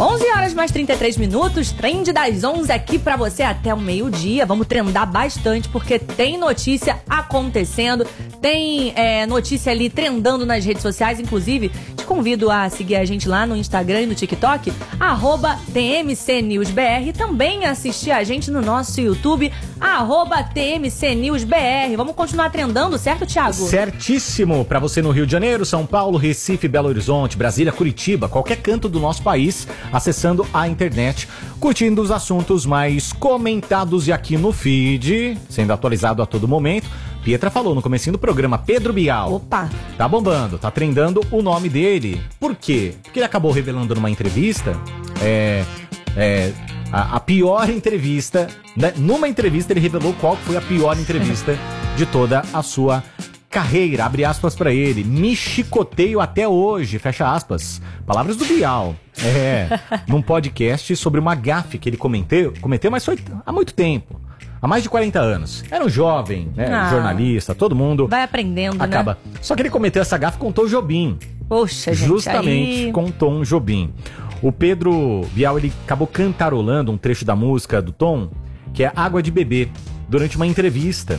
11 horas mais 33 minutos, trend das 11 aqui pra você até o meio-dia. Vamos trendar bastante porque tem notícia acontecendo, tem notícia ali trendando nas redes sociais. Inclusive, te convido a seguir a gente lá no Instagram e no TikTok, @TMCNewsBR. Também assistir a gente no nosso YouTube, @TMCNewsBR. Vamos continuar trendando, certo, Thiago? Certíssimo. Pra você no Rio de Janeiro, São Paulo, Recife, Belo Horizonte, Brasília, Curitiba, qualquer canto do nosso país, acessando a internet, curtindo os assuntos mais comentados e aqui no feed, sendo atualizado a todo momento. Pietra falou no comecinho do programa, Pedro Bial. Opa! Tá bombando, tá trendando o nome dele. Por quê? Porque ele acabou revelando numa entrevista, a pior entrevista, né? Numa entrevista ele revelou qual foi a pior entrevista de toda a sua carreira. Abre aspas pra ele. Me chicoteio até hoje, fecha aspas. Palavras do Bial. Num podcast sobre uma gafe que ele cometeu, mas foi há muito tempo. Há mais de 40 anos. Era um jovem, né, jornalista, todo mundo vai aprendendo, acaba. né? Só que ele cometeu essa gafe com Tom Jobim. Poxa, gente, justamente com Tom Jobim. O Pedro Bial, ele acabou cantarolando um trecho da música do Tom, que é Água de Beber, durante uma entrevista.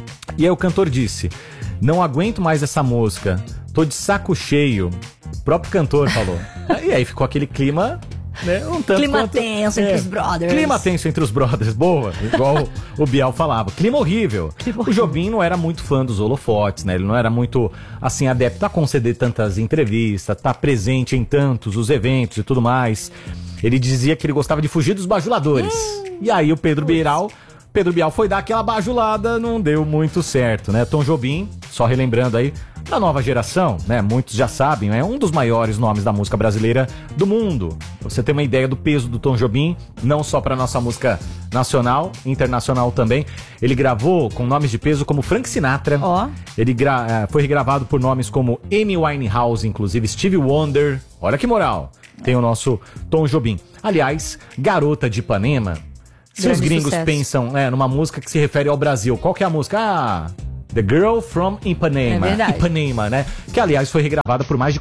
E aí o cantor disse: não aguento mais essa música, tô de saco cheio. O próprio cantor falou. E aí ficou aquele clima, né, um tanto clima quanto, tenso entre os brothers. Clima tenso entre os brothers, boa. Igual o Bial falava. Clima horrível. O Jobim não era muito fã dos holofotes, né? Ele não era muito, assim, adepto a conceder tantas entrevistas, tá presente em tantos os eventos e tudo mais. Ele dizia que ele gostava de fugir dos bajuladores. E aí o Pedro Bial foi dar aquela bajulada, não deu muito certo, né? Tom Jobim, só relembrando aí, da nova geração, né? Muitos já sabem, é um dos maiores nomes da música brasileira do mundo. Você tem uma ideia do peso do Tom Jobim, não só para nossa música nacional, internacional também. Ele gravou com nomes de peso como Frank Sinatra. Ele foi regravado por nomes como Amy Winehouse, inclusive Stevie Wonder. Olha que moral. Tem o nosso Tom Jobim. Aliás, Garota de Ipanema. Se os gringos pensam numa música que se refere ao Brasil, qual que é a música? The Girl from Ipanema. É verdade. Ipanema, né? Que, aliás, foi regravada por mais de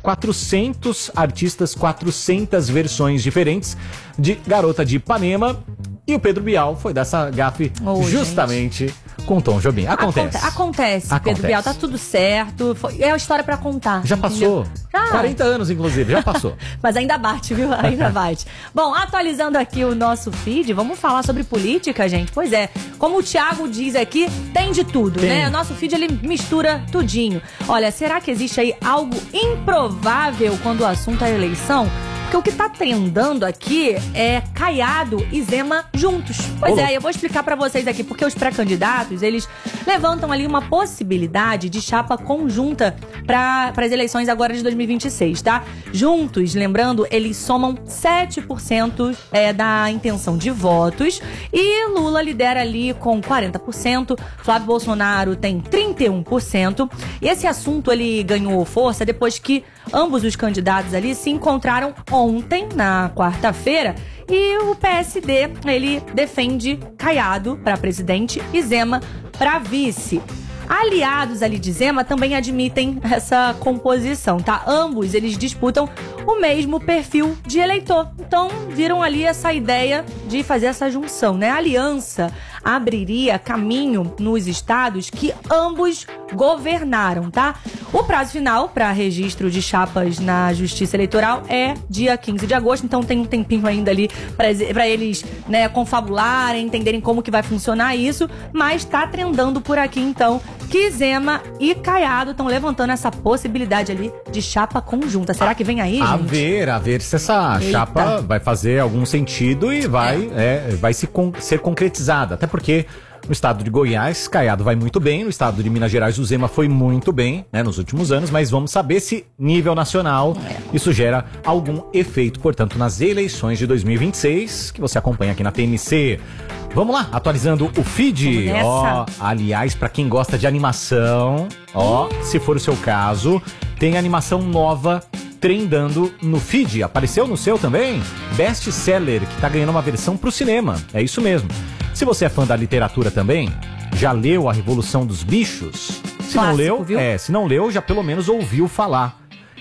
400 artistas, 400 versões diferentes de Garota de Ipanema. E o Pedro Bial foi dessa gafe justamente com Tom Jobim. Acontece, Pedro Bial, tá tudo certo. É a história pra contar. Já passou. 40 anos, inclusive, já passou. Mas ainda bate, viu? Ainda bate. Bom, atualizando aqui o nosso feed, vamos falar sobre política, gente? Pois é, como o Thiago diz aqui, tem de tudo, né? O nosso feed, ele mistura tudinho. Olha, será que existe aí algo improvável quando o assunto é eleição? Porque o que tá trendando aqui é Caiado e Zema juntos. Pois eu vou explicar pra vocês aqui, porque os pré-candidatos, eles levantam ali uma possibilidade de chapa conjunta para as eleições agora de 2026, tá? Juntos, lembrando, eles somam 7% da intenção de votos e Lula lidera ali com 40%, Flávio Bolsonaro tem 31%. E esse assunto, ele ganhou força depois que ambos os candidatos ali se encontraram ontem, na quarta-feira, e o PSD, ele defende Caiado para presidente e Zema para vice. Aliados ali de Zema também admitem essa composição, tá? Ambos, eles disputam o mesmo perfil de eleitor. Então, viram ali essa ideia de fazer essa junção, né? A aliança abriria caminho nos estados que ambos governaram, tá? O prazo final para registro de chapas na Justiça Eleitoral é dia 15 de agosto, então tem um tempinho ainda ali para eles, né, confabularem, entenderem como que vai funcionar isso, mas tá trendando por aqui, então, que Zema e Caiado estão levantando essa possibilidade ali de chapa conjunta. Será que vem aí, gente? A ver se essa chapa vai fazer algum sentido e vai ser concretizada. Até porque no estado de Goiás, Caiado vai muito bem. No estado de Minas Gerais, o Zema foi muito bem, né, nos últimos anos. Mas vamos saber se, nível nacional, isso gera algum efeito, portanto, nas eleições de 2026, que você acompanha aqui na TMC. Vamos lá, atualizando o feed. Aliás, pra quem gosta de animação, se for o seu caso, tem animação nova trendando no feed. Apareceu no seu também? Best Seller, que tá ganhando uma versão pro cinema. É isso mesmo. Se você é fã da literatura também, já leu A Revolução dos Bichos? Se não leu, já pelo menos ouviu falar.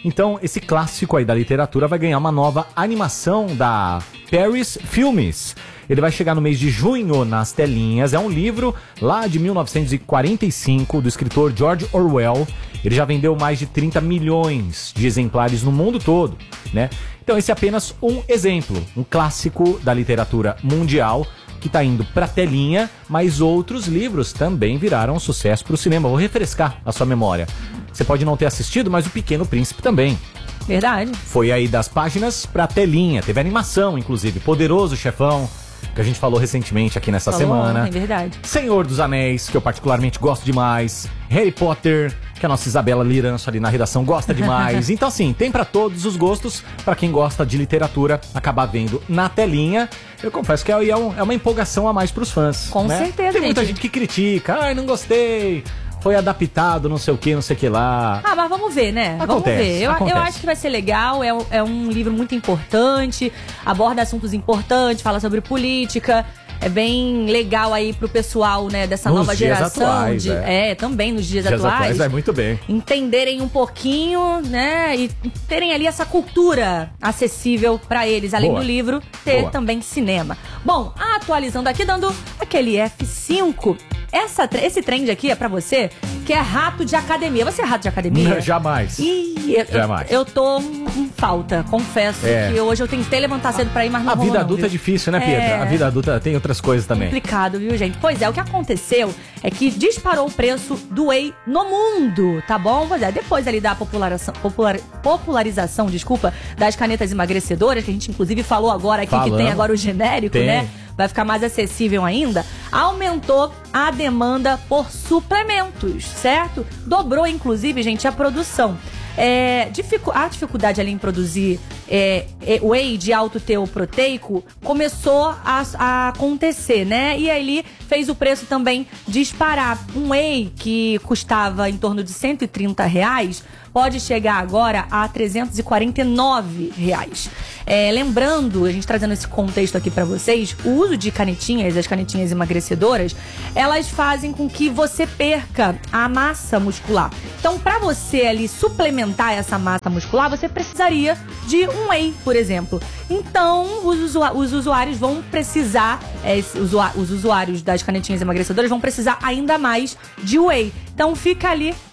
Então, esse clássico aí da literatura vai ganhar uma nova animação da Paris Filmes. Ele vai chegar no mês de junho nas telinhas. É um livro lá de 1945, do escritor George Orwell. Ele já vendeu mais de 30 milhões de exemplares no mundo todo, né? Então esse é apenas um exemplo, um clássico da literatura mundial que está indo para telinha, mas outros livros também viraram um sucesso para o cinema. Vou refrescar a sua memória. Você pode não ter assistido, mas O Pequeno Príncipe também. Verdade. Foi aí das páginas pra telinha. Teve animação, inclusive. Poderoso Chefão, que a gente falou recentemente aqui nessa semana. É verdade. Senhor dos Anéis, que eu particularmente gosto demais. Harry Potter, que a nossa Isabela Liranço ali na redação gosta demais. Então, assim, tem pra todos os gostos. Pra quem gosta de literatura, acabar vendo na telinha. Eu confesso que é uma empolgação a mais pros fãs. Com né? certeza, tem muita gente que critica. Ai, não gostei. Foi adaptado, não sei o que lá. Ah, mas vamos ver, né? Acontece, vamos ver. Eu acontece. acho que vai ser legal, é um livro muito importante, aborda assuntos importantes, fala sobre política. É bem legal aí pro pessoal, né, dessa Nos nova dias geração. atuais, Também nos dias atuais. Vai muito bem. Entenderem um pouquinho, né, e terem ali essa cultura acessível pra eles, além Boa. do livro, ter Boa. também cinema. Bom, atualizando aqui, dando aquele F5. Esse trend aqui é pra você que é rato de academia. Você é rato de academia? Jamais. Jamais. Eu tô em falta, confesso que hoje eu tentei levantar cedo pra ir, mas não A vida rolou, adulta viu? é difícil, né, Pietra? A vida adulta tem outras coisas também. Complicado, viu, gente? Pois é, o que aconteceu é que disparou o preço do whey no mundo, tá bom? Pois é, depois ali da popularização, das canetas emagrecedoras, que a gente inclusive falou agora aqui que tem agora o genérico, né? Vai ficar mais acessível ainda, aumentou a demanda por suplementos, certo? Dobrou, inclusive, gente, a produção. A dificuldade ali em produzir whey de alto teor proteico começou a acontecer, né? E aí fez o preço também disparar. Um whey que custava em torno de R$130 pode chegar agora a R$349. Lembrando, a gente trazendo esse contexto aqui pra vocês, o uso de canetinhas, as canetinhas emagrecedoras, elas fazem com que você perca a massa muscular. Então, pra você ali suplementar essa massa muscular, você precisaria de um whey, por exemplo. Então, os usuários vão precisar, os usuários das canetinhas emagrecedoras vão precisar ainda mais de whey. Então, fica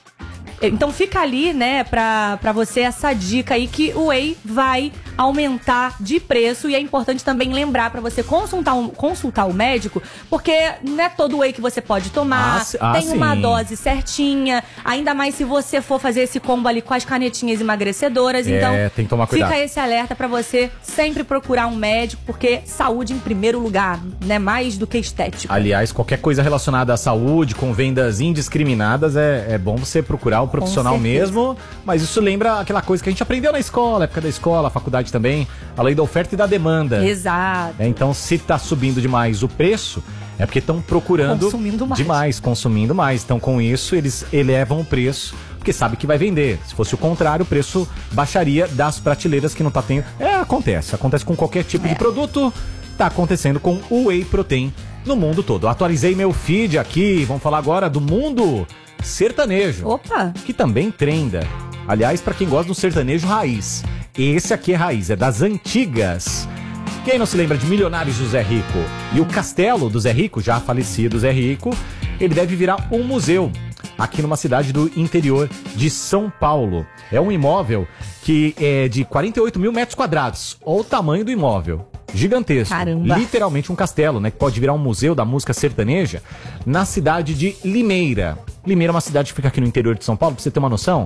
ali, né, pra você essa dica aí que o whey vai aumentar de preço e é importante também lembrar pra você consultar o médico, porque não é todo whey que você pode tomar, tem uma dose certinha, ainda mais se você for fazer esse combo ali com as canetinhas emagrecedoras, então tem que tomar cuidado. Fica esse alerta pra você sempre procurar um médico, porque saúde em primeiro lugar, né, mais do que estético. Aliás, qualquer coisa relacionada à saúde, com vendas indiscriminadas, é bom você procurar o profissional mesmo, mas isso lembra aquela coisa que a gente aprendeu na escola, época da escola, faculdade também, a lei da oferta e da demanda. Exato. Então, se tá subindo demais o preço, é porque estão procurando consumindo mais. Então, com isso, eles elevam o preço, porque sabe que vai vender. Se fosse o contrário, o preço baixaria das prateleiras que não tá tendo. Acontece com qualquer tipo de produto, tá acontecendo com o whey protein no mundo todo. Eu atualizei meu feed aqui, vamos falar agora do mundo sertanejo. Opa! Que também trenda. Aliás, pra quem gosta do sertanejo raiz. Esse aqui é raiz, é das antigas. Quem não se lembra de Milionários do Zé Rico? E o castelo do Zé Rico, já falecido Zé Rico, ele deve virar um museu aqui numa cidade do interior de São Paulo. É um imóvel que é de 48 mil metros quadrados. Olha o tamanho do imóvel. Gigantesco. Caramba. Literalmente um castelo, né? Que pode virar um museu da música sertaneja na cidade de Limeira. Limeira é uma cidade que fica aqui no interior de São Paulo, pra você ter uma noção.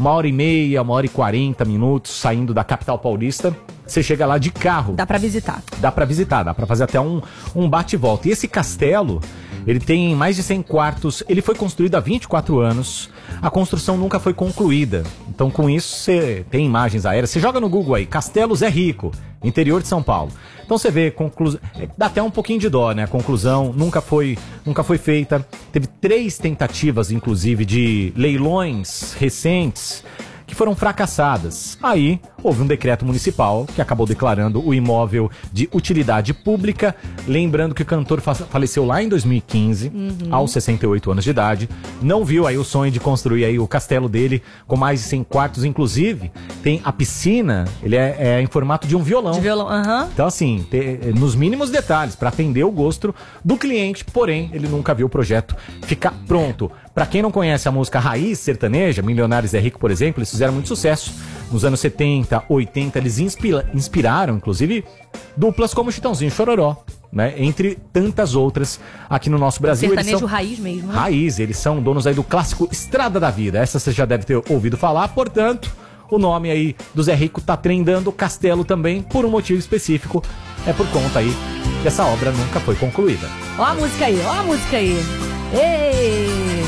1h30, 1h40 minutos saindo da capital paulista. Você chega lá de carro. Dá pra visitar, dá pra fazer até um bate e volta. E esse castelo, ele tem mais de 100 quartos, ele foi construído há 24 anos, a construção nunca foi concluída. Então com isso você tem imagens aéreas, você joga no Google aí, Castelo Zé Rico, interior de São Paulo. Então você vê, dá até um pouquinho de dó, né? A conclusão nunca foi feita. Teve 3 tentativas, inclusive, de leilões recentes, que foram fracassadas. Aí, houve um decreto municipal que acabou declarando o imóvel de utilidade pública. Lembrando que o cantor faleceu lá em 2015, aos 68 anos de idade. Não viu aí o sonho de construir aí o castelo dele com mais de 100 quartos. Inclusive, tem a piscina, ele é em formato de um violão. De violão, Então, assim, nos mínimos detalhes, para atender o gosto do cliente, porém, ele nunca viu o projeto ficar pronto. Para quem não conhece a música raiz sertaneja, Milionários é Rico, por exemplo, eles fizeram muito sucesso. Nos anos 70, 80, eles inspiraram, inclusive, duplas como Chitãozinho e Chororó, né? Entre tantas outras aqui no nosso Brasil. Sertanejo eles são raiz mesmo, né? Raiz, eles são donos aí do clássico Estrada da Vida. Essa você já deve ter ouvido falar, portanto, o nome aí do Zé Rico tá trendando, o Castelo também, por um motivo específico. É por conta aí que essa obra nunca foi concluída. Ó a música aí, ó a música aí. Ei!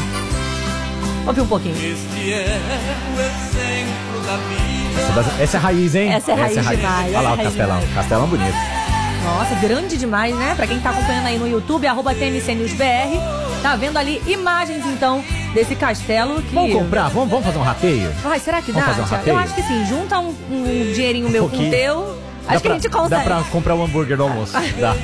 Ouve um pouquinho. Este é o exemplo da vida. Essa é raiz, hein? Essa é raiz demais. Olha lá o Essa é raiz Castelão. demais. Castelão bonito. Nossa, grande demais, né? Pra quem tá acompanhando aí no YouTube, @TMCNewsBR, tá vendo ali imagens, então, desse castelo que... Vamos comprar? Vamos fazer um rateio? Ai, será que Vamos dá, fazer um Thiago? rateio? Eu acho que sim, junta um dinheirinho meu com o pouquinho. teu. Acho que a gente consegue. Dá pra comprar um hambúrguer no almoço. Dá.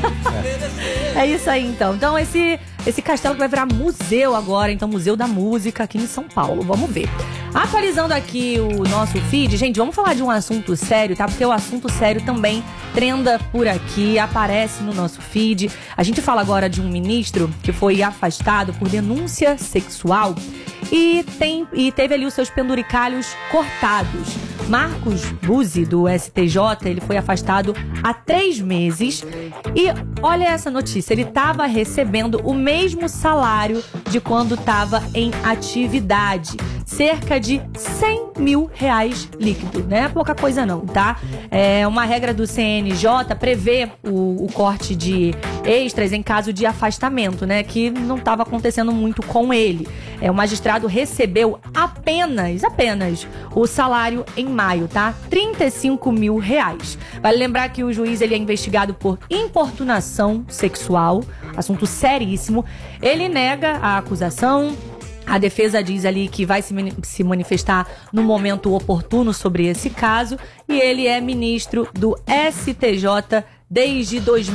É isso aí, então. Então, esse castelo que vai virar museu agora, então, Museu da Música aqui em São Paulo. Vamos ver. Atualizando aqui o nosso feed, gente, vamos falar de um assunto sério, tá? Porque o assunto sério também trenda por aqui, aparece no nosso feed. A gente fala agora de um ministro que foi afastado por denúncia sexual e teve ali os seus penduricalhos cortados. Marcos Buzzi, do STJ, ele foi afastado há 3 meses. E olha essa notícia, ele estava recebendo o mesmo salário de quando estava em atividade. Cerca de R$100 mil líquido, né? Pouca coisa não, tá? Uma regra do CNJ prevê o corte de extras em caso de afastamento, né? Que não estava acontecendo muito com ele. O magistrado recebeu apenas o salário em maio, tá? R$35 mil. Vale lembrar que o juiz ele é investigado por importunação sexual, assunto seríssimo. Ele nega a acusação. A defesa diz ali que vai se manifestar no momento oportuno sobre esse caso. E ele é ministro do STJ desde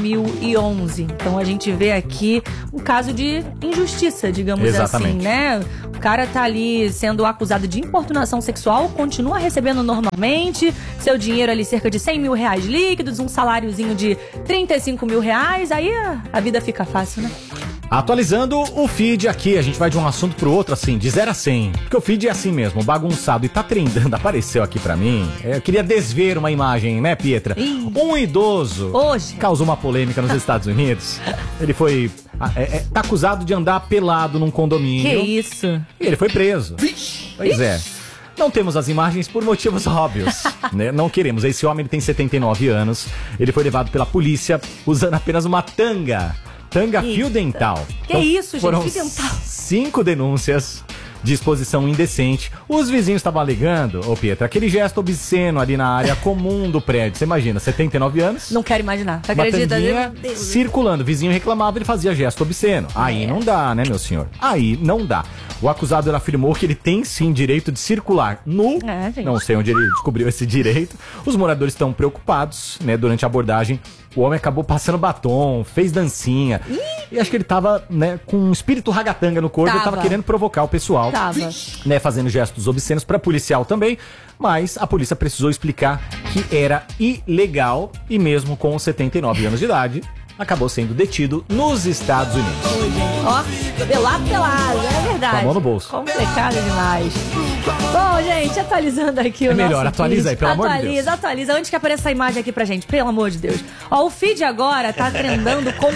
2011. Então a gente vê aqui um caso de injustiça, digamos Exatamente. assim, né? O cara tá ali sendo acusado de importunação sexual, continua recebendo normalmente, seu dinheiro ali cerca de R$100 mil líquidos, um saláriozinho de R$35 mil, aí a vida fica fácil, né? Atualizando o feed aqui, a gente vai de um assunto pro outro, assim, de 0 a 100. Porque o feed é assim mesmo, bagunçado e tá trendando, apareceu aqui pra mim. Eu queria desver uma imagem, né, Pietra? Um idoso Hoje causou uma polêmica nos Estados Unidos. Ele foi... tá acusado de andar pelado num condomínio. Que isso? E ele foi preso. Pois é. Não temos as imagens por motivos óbvios, né? Não queremos. Esse homem ele tem 79 anos. Ele foi levado pela polícia usando apenas uma tanga fio dental. Que isso, gente? Foram Fio dental. 5 denúncias de exposição indecente. Os vizinhos estavam alegando, Pietra, aquele gesto obsceno ali na área comum do prédio. Você imagina, 79 anos. Não quero imaginar. Você Uma acredita? tanguinha Meu Deus. circulando. O vizinho reclamava, ele fazia gesto obsceno. Aí não dá, né, meu senhor? Aí não dá. O acusado ele afirmou que ele tem sim direito de circular nu. Gente. Não sei onde ele descobriu esse direito. Os moradores estão preocupados, né? Durante a abordagem, o homem acabou passando batom, fez dancinha. E acho que ele tava, né, com um espírito ragatanga no corpo. Ele tava querendo provocar o pessoal. Tava. Né, fazendo gestos obscenos para policial também, mas a polícia precisou explicar que era ilegal e mesmo com 79 anos de idade, acabou sendo detido nos Estados Unidos. Ó, pelado, é verdade. Com a mão no bolso. Complicado demais. Bom, gente, atualizando aqui o melhor, nosso atualiza feed. aí, pelo amor de Deus. Atualiza. Antes que apareça a imagem aqui pra gente, pelo amor de Deus. Ó, o feed agora tá trendando com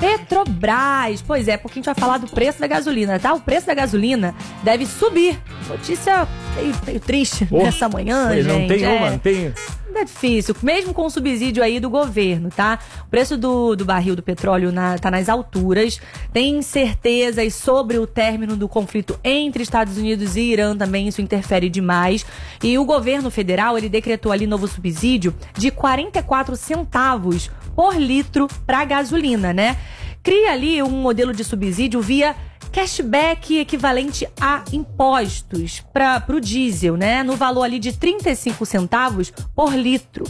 Petrobras. Pois é, porque a gente vai falar do preço da gasolina, tá? O preço da gasolina deve subir. Notícia meio triste nessa manhã, gente. Não tem uma, não tem... É difícil, mesmo com o subsídio aí do governo, tá? O preço do barril do petróleo tá nas alturas. Tem incertezas sobre o término do conflito entre Estados Unidos e Irã também, isso interfere demais. E o governo federal, ele decretou ali novo subsídio de 44 centavos por litro pra gasolina, né? cria ali um modelo de subsídio via cashback equivalente a impostos para o diesel, né? No valor ali de 35 centavos por litro.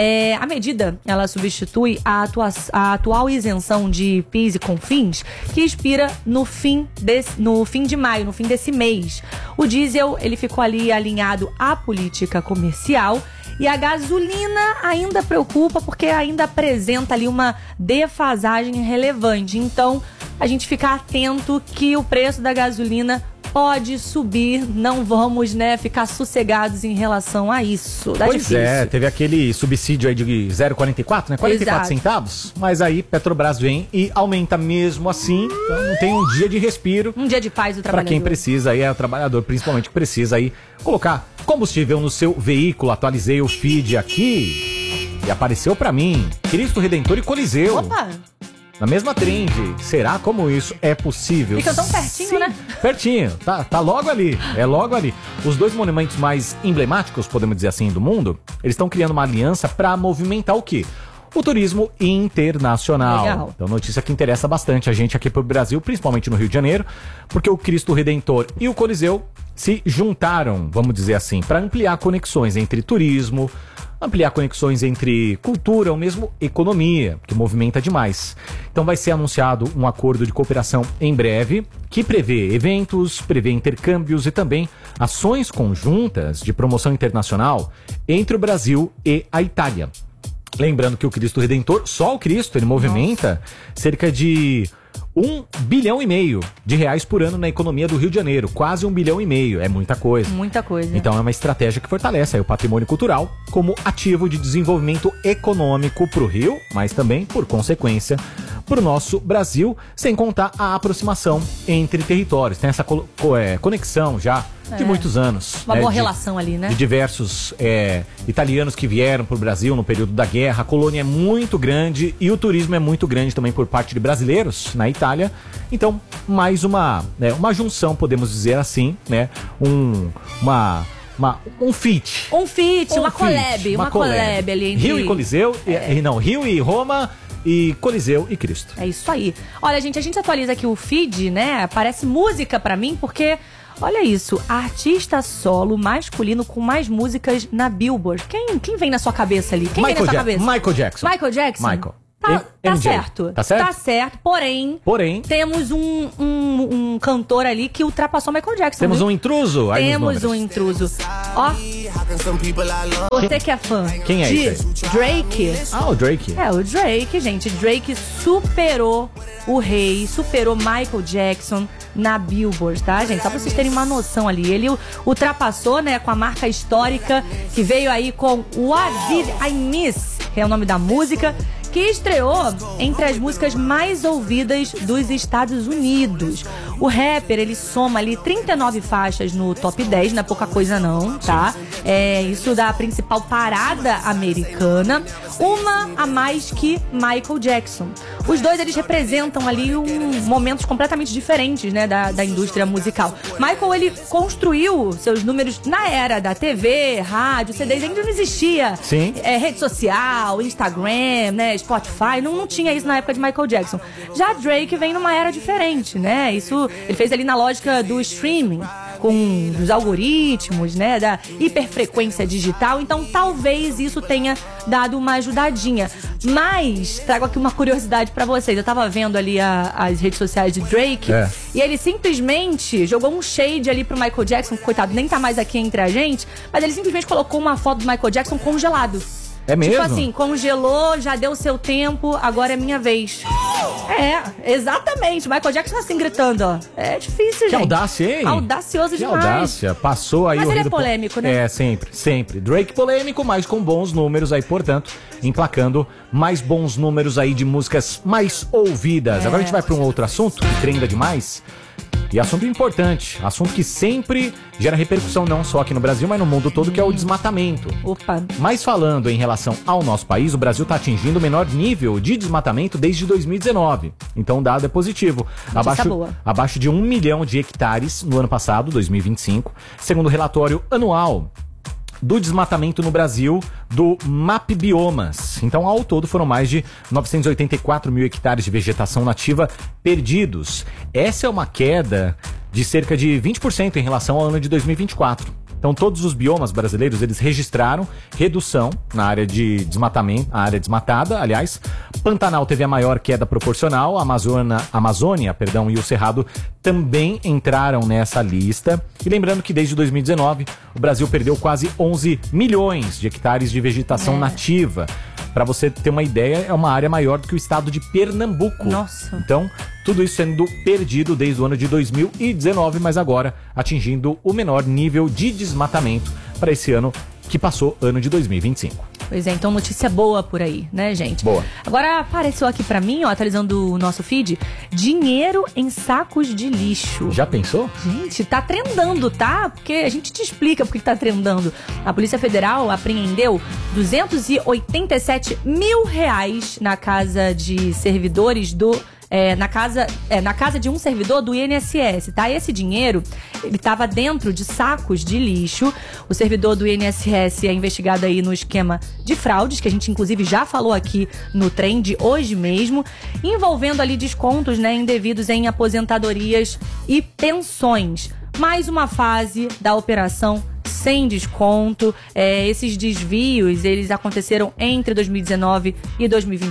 A medida, ela substitui a atual isenção de PIS e COFINS, que expira no fim de maio, no fim desse mês. O diesel, ele ficou ali alinhado à política comercial. E a gasolina ainda preocupa porque ainda apresenta ali uma defasagem relevante. Então, a gente fica atento que o preço da gasolina pode subir, não vamos, né, ficar sossegados em relação a isso. Pois é, teve aquele subsídio aí de 0,44, né, 44 centavos, mas aí Petrobras vem e aumenta mesmo assim, então não tem um dia de respiro. Um dia de paz do trabalhador. Para quem precisa aí, é o trabalhador principalmente que precisa aí colocar combustível no seu veículo. Atualizei o feed aqui e apareceu para mim Cristo Redentor e Coliseu. Opa! Na mesma trend. Será como isso é possível? Fica tão pertinho, sim, né? Pertinho. Tá logo ali. É logo ali. Os dois monumentos mais emblemáticos, podemos dizer assim, do mundo, eles estão criando uma aliança para movimentar o quê? O turismo internacional. Legal. Então, notícia que interessa bastante a gente aqui pro Brasil, principalmente no Rio de Janeiro, porque o Cristo Redentor e o Coliseu se juntaram, vamos dizer assim, para ampliar conexões entre turismo, ampliar conexões entre cultura ou mesmo economia, que movimenta demais. Então vai ser anunciado um acordo de cooperação em breve, que prevê eventos, prevê intercâmbios e também ações conjuntas de promoção internacional entre o Brasil e a Itália. Lembrando que o Cristo Redentor, só o Cristo, ele movimenta cerca de 1,5 bilhão de reais por ano na economia do Rio de Janeiro. Quase 1,5 bilhão. É muita coisa. Muita coisa. Então é uma estratégia que fortalece aí o patrimônio cultural como ativo de desenvolvimento econômico para o Rio, mas também, por consequência, para o nosso Brasil, sem contar a aproximação entre territórios. Tem essa conexão já de muitos anos. Uma boa relação ali, né? De diversos italianos que vieram para o Brasil no período da guerra. A colônia é muito grande e o turismo é muito grande também por parte de brasileiros na Itália. Então, mais uma junção, podemos dizer assim, né? Um feat. Uma collab ali entre... Rio e Coliseu, Rio e Roma... E Coliseu e Cristo. É isso aí. Olha, gente, a gente atualiza aqui o feed, né? Parece música pra mim, porque... Olha isso, artista solo masculino com mais músicas na Billboard. Quem vem na sua cabeça ali? Quem vem na sua cabeça? Michael Jackson. Michael Jackson? Michael. Tá certo. Tá certo? Tá certo, porém temos um cantor ali que ultrapassou Michael Jackson. Temos um intruso aí. Temos um intruso. Ó, você que é fã Quem é de esse? Drake. Ah, o Drake. É, o Drake, gente. Drake superou o rei, superou Michael Jackson na Billboard, tá, gente? Só pra vocês terem uma noção ali. Ele ultrapassou, né, com a marca histórica que veio aí com What Did I Miss, que é o nome da música, que estreou entre as músicas mais ouvidas dos Estados Unidos. O rapper, ele soma ali 39 faixas no top 10, não é pouca coisa não, tá? Isso da principal parada americana, uma a mais que Michael Jackson. Os dois, eles representam ali momentos completamente diferentes, né, da indústria musical. Michael, ele construiu seus números na era da TV, rádio, CDs, ainda não existia. Sim. Rede social, Instagram, né, Spotify, não tinha isso na época de Michael Jackson. Já Drake vem numa era diferente, né? Isso ele fez ali na lógica do streaming, com os algoritmos, né, da hiperfrequência digital. Então talvez isso tenha dado uma ajudadinha. Mas trago aqui uma curiosidade pra vocês. Eu tava vendo ali as redes sociais de Drake e ele simplesmente jogou um shade ali pro Michael Jackson, coitado, nem tá mais aqui entre a gente, mas ele simplesmente colocou uma foto do Michael Jackson congelado. É mesmo? Tipo assim, congelou, já deu o seu tempo, agora é minha vez. Exatamente. Michael Jackson assim gritando, ó. É difícil, gente. Que audácia, hein? Audacioso demais. Que audácia. Passou aí mas ele é polêmico, né? Sempre. Drake polêmico, mas com bons números aí, portanto, emplacando mais bons números aí de músicas mais ouvidas. Agora a gente vai para um outro assunto que trenda demais. E assunto importante, assunto que sempre gera repercussão não só aqui no Brasil, mas no mundo todo, que é o desmatamento. Opa. Mas falando em relação ao nosso país, o Brasil está atingindo o menor nível de desmatamento desde 2019. Então o dado é positivo. Abaixo de 1 milhão de hectares no ano passado, 2025, segundo o relatório anual do desmatamento no Brasil do MapBiomas. Então, ao todo, foram mais de 984 mil hectares de vegetação nativa perdidos. Essa é uma queda de cerca de 20% em relação ao ano de 2024. Então, todos os biomas brasileiros, eles registraram redução na área de desmatamento, a área desmatada, aliás. Pantanal teve a maior queda proporcional, a Amazônia, e o Cerrado também entraram nessa lista. E lembrando que desde 2019, o Brasil perdeu quase 11 milhões de hectares de vegetação nativa. Para você ter uma ideia, é uma área maior do que o estado de Pernambuco. Nossa. Então, tudo isso sendo perdido desde o ano de 2019, mas agora atingindo o menor nível de desmatamento para esse ano que passou, ano de 2025. Pois é, então notícia boa por aí, né, gente? Boa. Agora apareceu aqui pra mim, ó, atualizando o nosso feed, dinheiro em sacos de lixo. Já pensou? Gente, tá trendando, tá? Porque a gente te explica porque tá trendando. A Polícia Federal apreendeu 287 mil reais na casa de servidores do... na casa de um servidor do INSS, tá? Esse dinheiro, ele estava dentro de sacos de lixo. O servidor do INSS é investigado aí no esquema de fraudes, que a gente inclusive já falou aqui no Trend hoje mesmo, envolvendo ali descontos, né, indevidos em aposentadorias e pensões. Mais uma fase da operação sem desconto. Esses desvios, eles aconteceram entre 2019 e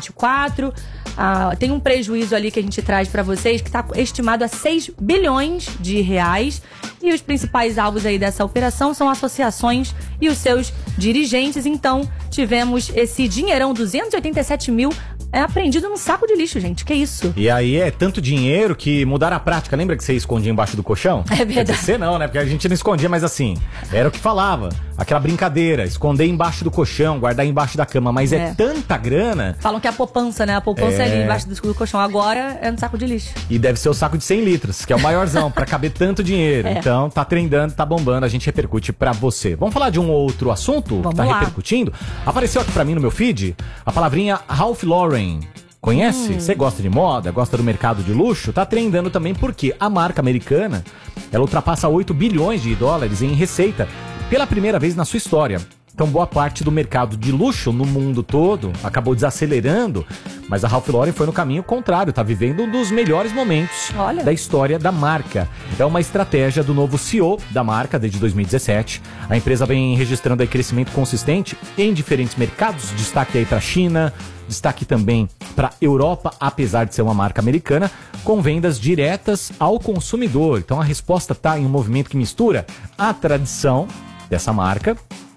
2024. Tem um prejuízo ali que a gente traz para vocês que está estimado a 6 bilhões de reais. E os principais alvos aí dessa operação são associações e os seus dirigentes. Então, tivemos esse dinheirão, 287 mil, apreendido num saco de lixo, gente. Que isso? E aí é tanto dinheiro que mudaram a prática. Lembra que você escondia embaixo do colchão? É verdade. Quer dizer, você não, né? Porque a gente não escondia, mas assim, era o que falava. Aquela brincadeira, esconder embaixo do colchão, guardar embaixo da cama. Mas é tanta grana. Falam que é a poupança, né? A poupança é ali embaixo do colchão. Agora é no saco de lixo. E deve ser o saco de 100 litros, que é o maiorzão, pra caber tanto dinheiro. Então, tá trendando, tá bombando, a gente repercute pra você. Vamos falar de um outro assunto que tá repercutindo? Apareceu aqui pra mim no meu feed a palavrinha Ralph Lauren. Conhece? Você gosta de moda, gosta do mercado de luxo? Tá trendando também porque a marca americana, ela ultrapassa 8 bilhões de dólares em receita pela primeira vez na sua história. Então, boa parte do mercado de luxo no mundo todo acabou desacelerando, mas a Ralph Lauren foi no caminho contrário, tá vivendo um dos melhores momentos da história da marca. É uma estratégia do novo CEO da marca desde 2017. A empresa vem registrando aí crescimento consistente em diferentes mercados, destaque aí para a China, destaque também para a Europa, apesar de ser uma marca americana, com vendas diretas ao consumidor. Então a resposta está em um movimento que mistura a tradição dessa marca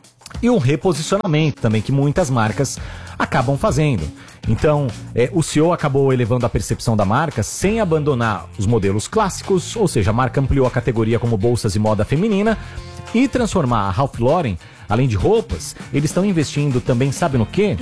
e um reposicionamento também que muitas marcas acabam fazendo. Então, o CEO acabou elevando a percepção da marca sem abandonar os modelos clássicos, ou seja, a marca ampliou a categoria como bolsas e moda feminina e transformar a Ralph Lauren, além de roupas, eles estão investindo também, sabe no quê?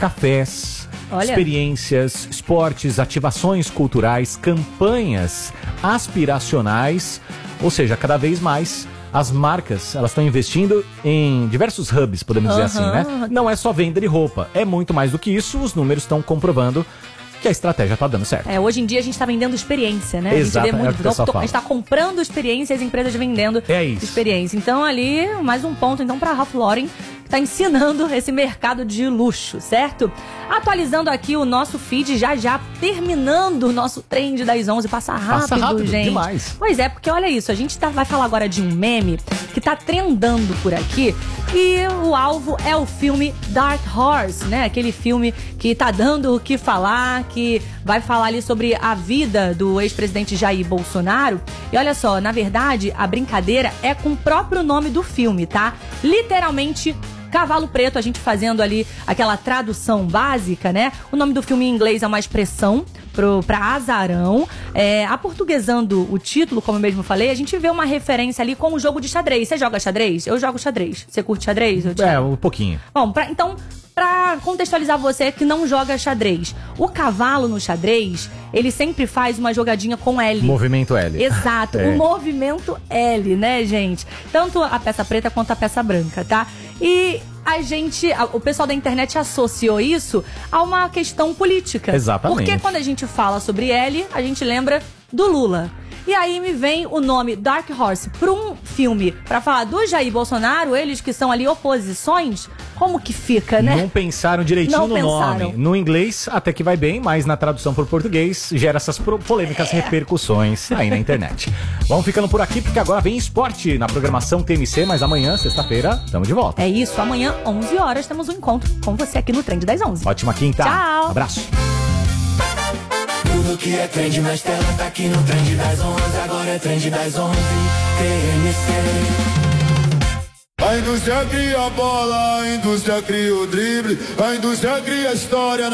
Cafés, experiências, esportes, ativações culturais, campanhas aspiracionais, ou seja, cada vez mais as marcas, elas estão investindo em diversos hubs, podemos dizer assim, né? Não é só venda de roupa, é muito mais do que isso, os números estão comprovando que a estratégia tá dando certo. Hoje em dia a gente tá vendendo experiência, né? Exato, a gente vê muito. A gente tá comprando experiência e as empresas vendendo experiência. Então ali, mais um ponto então pra Ralph Lauren, que tá ensinando esse mercado de luxo, certo? Atualizando aqui o nosso feed, já terminando o nosso trend das 11. Passa rápido, gente. Demais. Pois é, porque olha isso, a gente vai falar agora de um meme que tá trendando por aqui e o alvo é o filme Dark Horse, né? Aquele filme que tá dando o que falar, que vai falar ali sobre a vida do ex-presidente Jair Bolsonaro. E olha só, na verdade, a brincadeira é com o próprio nome do filme, tá? Literalmente Cavalo Preto, a gente fazendo ali aquela tradução básica, né? O nome do filme em inglês é uma expressão pra azarão. Aportuguesando o título, como eu mesmo falei, a gente vê uma referência ali com o jogo de xadrez. Você joga xadrez? Eu jogo xadrez. Você curte xadrez? Um pouquinho. Bom, então, pra contextualizar você que não joga xadrez, o cavalo no xadrez, ele sempre faz uma jogadinha com L. Movimento L. Exato, o movimento L, né, gente? Tanto a peça preta quanto a peça branca, tá? E o pessoal da internet associou isso a uma questão política. Exatamente. Porque quando a gente fala sobre L, a gente lembra do Lula. E aí me vem o nome Dark Horse para um filme para falar do Jair Bolsonaro, eles que são ali oposições, como que fica, né? Não pensaram direitinho no nome. No inglês até que vai bem, mas na tradução para o português gera essas polêmicas repercussões aí na internet. Vamos ficando por aqui porque agora vem esporte na programação TMC, mas amanhã, sexta-feira, estamos de volta. É isso, amanhã, 11 horas, temos um encontro com você aqui no Trend das 11. Ótima quinta. Tchau. Abraço. Tudo que é trend nas telas tá aqui no Trend das 11. Agora é Trend das 11, TMC. A indústria cria a bola, a indústria cria o drible, a indústria cria a história.